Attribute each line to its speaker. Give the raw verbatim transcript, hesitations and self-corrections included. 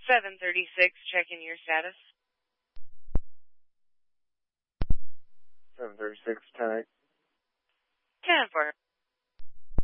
Speaker 1: seven thirty-six, checking your status.
Speaker 2: seven thirty-six, ten eight.
Speaker 1: ten four.